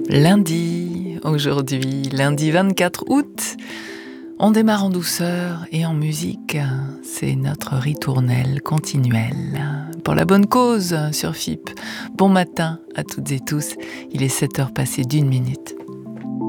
Lundi, aujourd'hui, lundi 24 août, on démarre en douceur et en musique, c'est notre ritournelle continuelle. Pour la bonne cause sur FIP, bon matin à toutes et tous, il est 7h passé d'1 minute.